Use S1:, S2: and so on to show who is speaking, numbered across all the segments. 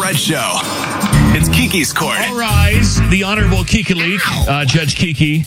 S1: Fred Show. It's Kiki's Court.
S2: All rise. The Honorable Kiki Leak, Judge Kiki.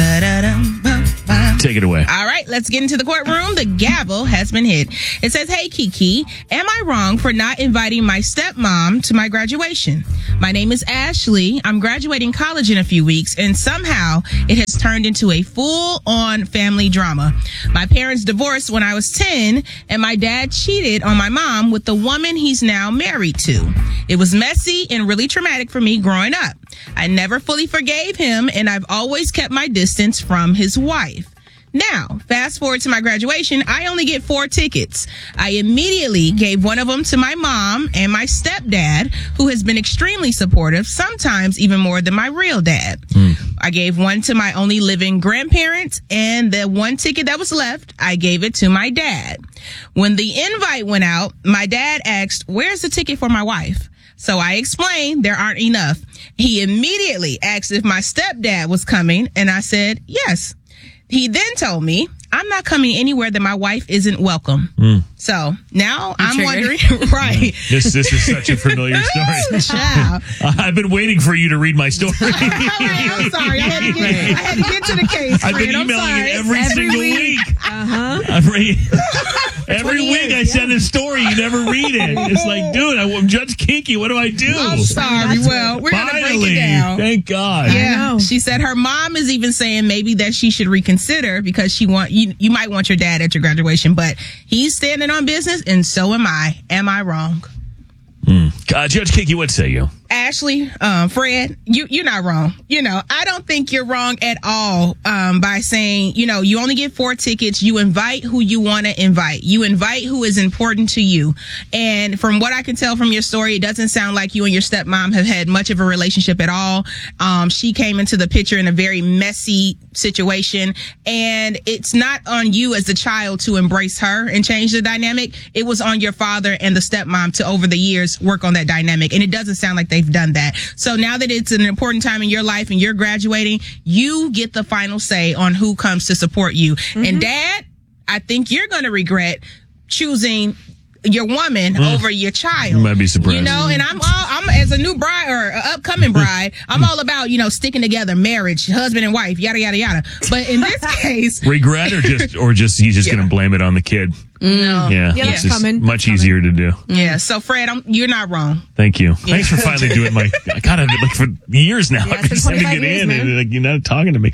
S2: Take it away.
S3: All right, let's get into the courtroom. The gavel has been hit. It says, "Hey, Kiki, am I wrong for not inviting my stepmom to my graduation? My name is Ashley. I'm graduating college in a few weeks, and somehow it has turned into a full-on family drama. My parents divorced when I was 10, and my dad cheated on my mom with the woman he's now married to. It was messy and really traumatic for me growing up. I never fully forgave him, and I've always kept my distance from his wife. Now, fast forward to my graduation, I only get 4 tickets. I immediately gave one of them to my mom and my stepdad, who has been extremely supportive, sometimes even more than my real dad. I gave one to my only living grandparents, and the one ticket that was left, I gave it to my dad. When the invite went out, my dad asked, 'Where's the ticket for my wife?' So I explained there aren't enough. He immediately asked if my stepdad was coming, and I said, yes. He then told me, I'm not coming anywhere that my wife isn't welcome. So now I'm wondering, right.
S2: This is such a familiar story.
S3: Child.
S2: I've been waiting for you to read my story.
S3: I'm sorry. I had to get to the case.
S2: I've been emailing you every single week. Every week I send a story, you never read it. It's like, dude, I'm Judge Kiki. What do I do?
S3: I'm sorry. Well, we're going to break it down.
S2: Thank God.
S3: Yeah. She said her mom is even saying maybe that she should reconsider because she you might want your dad at your graduation, but he's standing on business, and so am I. Am I wrong?
S2: Judge Kiki, what say you?
S3: Ashley, Fred, you're not wrong. I don't think you're wrong at all by saying, you only get 4 tickets. You invite who you want to invite. You invite who is important to you. And from what I can tell from your story, it doesn't sound like you and your stepmom have had much of a relationship at all. She came into the picture in a very messy situation, and it's not on you as the child to embrace her and change the dynamic. It was on your father and the stepmom to, over the years, work on that dynamic. And it doesn't sound like they've done that. So now that it's an important time in your life and you're graduating, you get the final say on who comes to support you. And Dad, I think you're going to regret choosing your woman over your child.
S2: You might be surprised.
S3: And I'm as a new bride or upcoming bride, I'm all about, sticking together, marriage, husband and wife, yada, yada, yada. But in this case...
S2: Regret or just he's just going to blame it on the kid?
S3: No.
S2: Yeah,
S4: that's coming.
S2: Much easier to do.
S3: Yeah, so Fred, you're not wrong.
S2: Thank you. Thanks for finally doing I got it for years now.
S4: Yeah,
S2: I've been sending it in and you're not talking to me.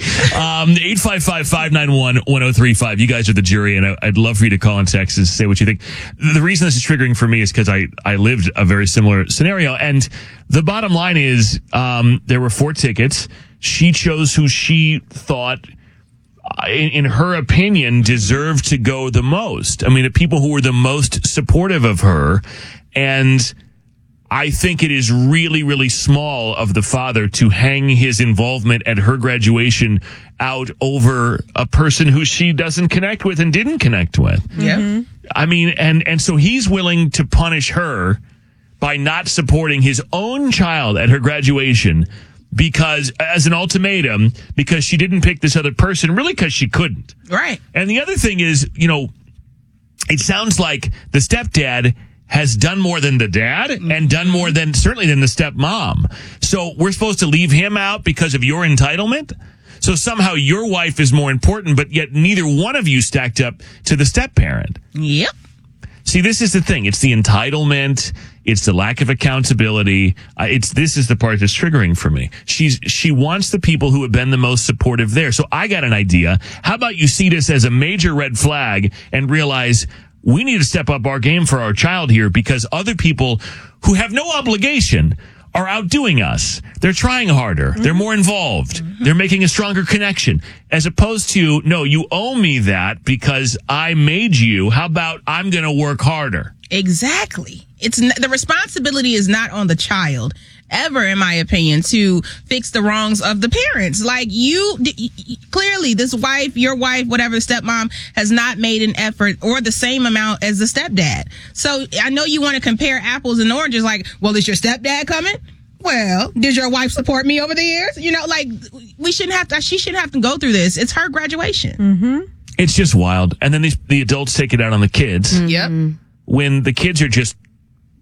S2: 855-591-1035. You guys are the jury, and I'd love for you to call and text and say what you think. The reason this is triggering for me is because I lived a very similar scenario, and the bottom line is there were 4 tickets. She chose who she thought, in her opinion, deserved to go the most. I mean, the people who were the most supportive of her. And I think it is really, really small of the father to hang his involvement at her graduation out over a person who she doesn't connect with and didn't connect with.
S3: Yeah.
S2: I mean, and so he's willing to punish her by not supporting his own child at her graduation because, as an ultimatum, because she didn't pick this other person, really because she couldn't.
S3: Right.
S2: And the other thing is, it sounds like the stepdad has done more than the dad and done more than certainly than the stepmom. So we're supposed to leave him out because of your entitlement? So somehow your wife is more important, but yet neither one of you stacked up to the step-parent.
S3: Yep.
S2: See, this is the thing. It's the entitlement. It's the lack of accountability. This is the part that's triggering for me. She wants the people who have been the most supportive there. So I got an idea. How about you see this as a major red flag and realize we need to step up our game for our child here because other people who have no obligation are outdoing us. They're trying harder. They're more involved. They're making a stronger connection. As opposed to, no, you owe me that because I made you. How about I'm going to work harder?
S3: Exactly. The responsibility is not on the child ever, in my opinion, to fix the wrongs of the parents. Like clearly this wife, your wife, whatever, the stepmom has not made an effort or the same amount as the stepdad. So I know you want to compare apples and oranges. Like, well, is your stepdad coming? Well, did your wife support me over the years? She shouldn't have to go through this. It's her graduation.
S2: It's just wild. And then the adults take it out on the kids.
S3: Yep.
S2: When the kids are just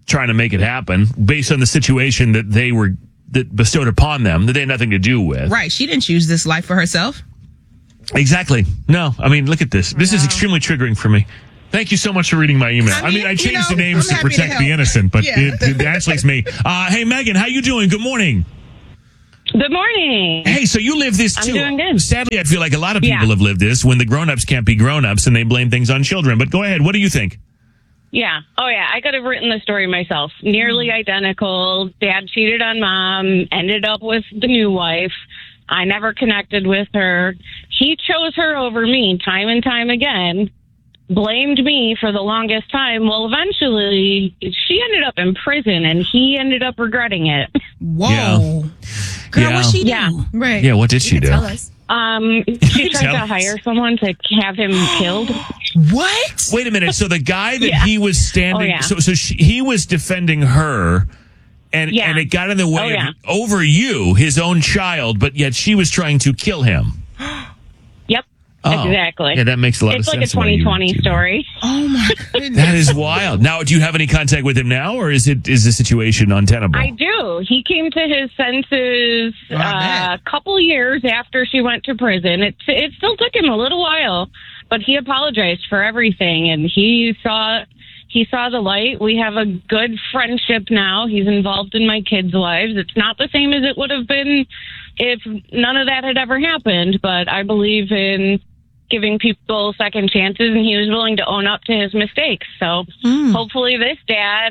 S2: trying to make it happen based on the situation that bestowed upon them that they had nothing to do with.
S3: Right. She didn't choose this life for herself.
S2: Exactly. No, I mean, look at this. This is extremely triggering for me. Thank you so much for reading my email. I mean, I changed the names to protect the innocent, but Ashley's me. Hey, Megan, how you doing? Good morning.
S4: Good morning.
S2: Hey, so you live this too.
S4: I'm doing good.
S2: Sadly, I feel like a lot of people have lived this when the grown-ups can't be grown-ups and they blame things on children. But go ahead. What do you think?
S4: Yeah. Oh, yeah. I could have written the story myself. Nearly identical. Dad cheated on mom, ended up with the new wife. I never connected with her. He chose her over me time and time again. Blamed me for the longest time. Well, eventually, she ended up in prison, and he ended up regretting it.
S3: Whoa.
S2: Yeah.
S3: Girl, what she do?
S4: Yeah.
S3: Right.
S2: Yeah, what did she do?
S5: Tell us.
S4: She tried to hire someone to have him killed.
S3: What?
S2: Wait a minute. So the guy that he was standing,
S4: Oh, yeah.
S2: he was defending her, and it got in the way of, over you, his own child, but yet she was trying to kill him.
S4: Yep.
S2: Oh.
S4: Exactly.
S2: Yeah, that makes a lot of
S4: It's
S2: sense.
S4: like a 2020 story.
S3: Oh my goodness.
S2: That is wild. Now, do you have any contact with him now, or is the situation untenable?
S4: I do. He came to his senses a couple years after she went to prison. It still took him a little while, but he apologized for everything, and he saw the light. We have a good friendship now. He's involved in my kids' lives. It's not the same as it would have been if none of that had ever happened, but I believe in giving people second chances, and he was willing to own up to his mistakes. So hopefully this dad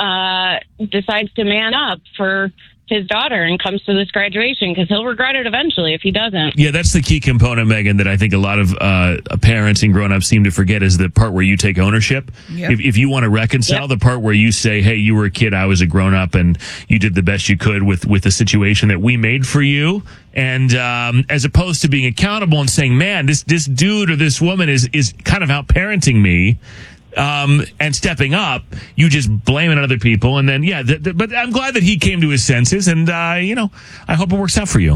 S4: decides to man up for his daughter and comes to this graduation, because he'll regret it eventually if he doesn't.
S2: Yeah, that's the key component, Megan, that I think a lot of parents and grown-ups seem to forget, is the part where you take ownership.
S3: Yep.
S2: If you want to reconcile, the part where you say, hey, you were a kid, I was a grown-up, and you did the best you could with the situation that we made for you. And as opposed to being accountable and saying, man, this dude or this woman is kind of out-parenting me, and stepping up, you just blame it on other people. And then, but I'm glad that he came to his senses, and, I hope it works out for you.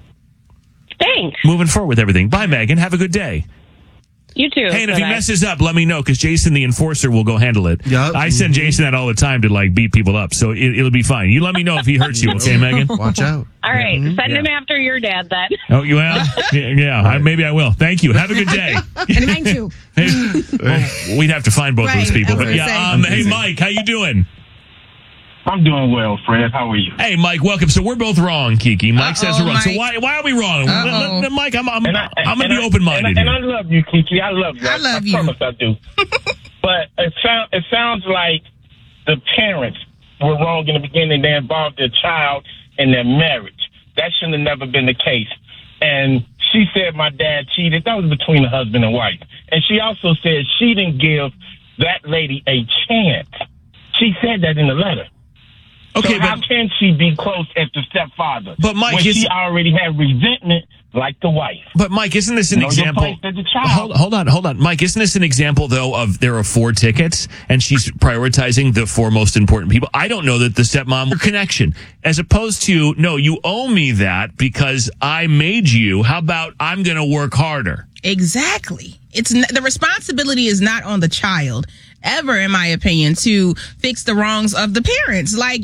S4: Thanks.
S2: Moving forward with everything. Bye, Megan. Have a good day.
S4: You too.
S2: Hey, and if he
S4: Bye-bye.
S2: messes up, let me know, because Jason, the enforcer, will go handle it.
S6: Yep.
S2: I send Jason that all the time to, like, beat people up, so it'll be fine. You let me know if he hurts you, okay, Megan?
S6: Watch out.
S4: All right. Send him after your dad then.
S2: Oh, well, maybe I will. Thank you. Have a good day.
S5: And mine too.
S2: Well, we'd have to find both those
S3: Right,
S2: people.
S3: I was
S2: But
S3: gonna say.
S2: hey, Mike, how you doing?
S7: I'm doing well, Fred. How are you?
S2: Hey, Mike, welcome. So we're both wrong, Kiki. Mike says we're wrong. So
S3: Mike.
S2: why are we wrong? Mike, I'm going to be open-minded.
S7: And I love you, Kiki. I love you.
S3: I love you.
S7: I promise I do. But it sounds like the parents were wrong in the beginning. They involved their child in their marriage. That shouldn't have never been the case. And she said my dad cheated. That was between the husband and wife. And she also said she didn't give that lady a chance. She said that in the letter.
S2: Okay,
S7: so how can she be close as the stepfather?
S2: But Mike,
S7: when she already had resentment like the wife.
S2: But Mike, isn't this an
S7: Know your
S2: example?
S7: place as a child.
S2: Hold on, Mike. Isn't this an example though of there are 4 tickets and she's prioritizing the 4 most important people? I don't know that the stepmom connection, as opposed to no, you owe me that because I made you. How about I'm going to work harder?
S3: Exactly. The responsibility is not on the child ever, in my opinion, to fix the wrongs of the parents. Like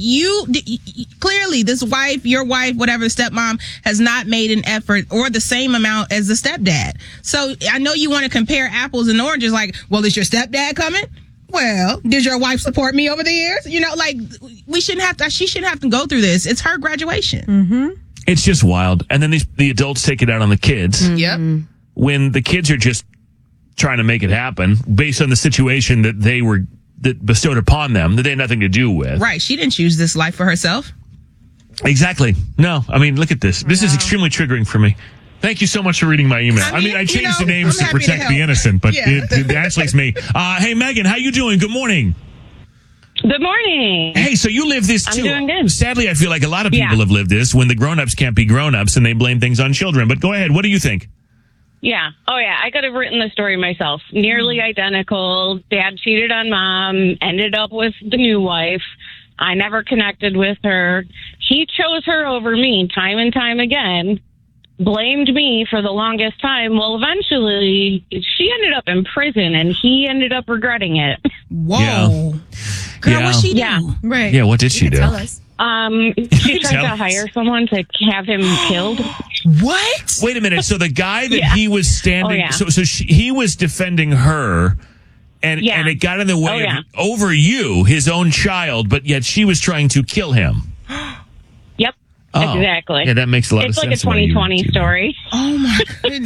S3: clearly this wife, your wife, whatever, stepmom has not made an effort or the same amount as the stepdad. So I know you want to compare apples and oranges. Like, well, is your stepdad coming? Well, did your wife support me over the years? Like she shouldn't have to go through this. It's her graduation.
S5: Mm-hmm.
S2: It's just wild. And then the adults take it out on the kids.
S3: Yep.
S2: When the kids are just trying to make it happen based on the situation that bestowed upon them that they had nothing to do with.
S3: Right. She didn't choose this life for herself.
S2: Exactly. No, I mean, look at this. This is extremely triggering for me. Thank you so much for reading my email. I changed the names to protect the innocent, but Ashley's me. Hey, Megan, how you doing? Good morning.
S4: Good morning.
S2: Hey, so you live this too.
S4: I'm doing good.
S2: Sadly, I feel like a lot of people have lived this when the grown-ups can't be grown-ups and they blame things on children. But go ahead. What do you think?
S4: Yeah. Oh, yeah. I could have written the story myself. Nearly identical. Dad cheated on mom, ended up with the new wife. I never connected with her. He chose her over me time and time again. blamed me for the longest time. Well, eventually, she ended up in prison, and he ended up regretting it.
S3: Whoa.
S2: Yeah.
S3: Girl,
S2: Yeah.
S3: what she do?
S4: Yeah.
S3: Right.
S2: Yeah, what did she do?
S5: Tell us.
S4: She tried to hire someone to have him killed.
S3: What?
S2: Wait a minute. So the guy that he was standing,
S4: Oh, yeah.
S2: so he was defending her, and it got in the way of, over you, his own child, but yet she was trying to kill him.
S4: Yep.
S2: Oh.
S4: Exactly.
S2: Yeah, that makes a lot
S4: It's
S2: of
S4: like
S2: sense.
S4: a 2020 story.
S3: Oh my goodness.